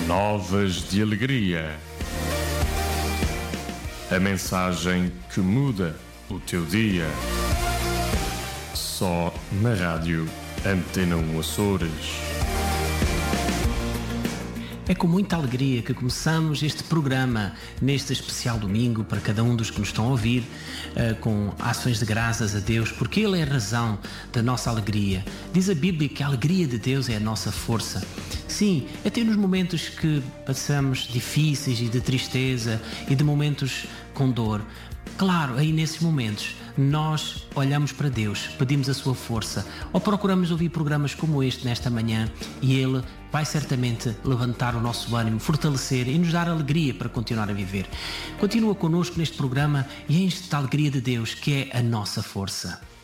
Novas de alegria. A mensagem que muda o teu dia. Só na rádio Antena 1 Açores. É com muita alegria que começamos este programa neste especial domingo para cada um dos que nos estão a ouvir, com ações de graças a Deus, porque Ele é a razão da nossa alegria. Diz a Bíblia que a alegria de Deus é a nossa força. Sim, até nos momentos que passamos difíceis e de tristeza e de momentos com dor. Claro, aí nesses momentos nós olhamos para Deus, pedimos a sua força ou procuramos ouvir programas como este nesta manhã e Ele vai certamente levantar o nosso ânimo, fortalecer e nos dar alegria para continuar a viver. Continua connosco neste programa e enche-te da alegria de Deus, que é a nossa força.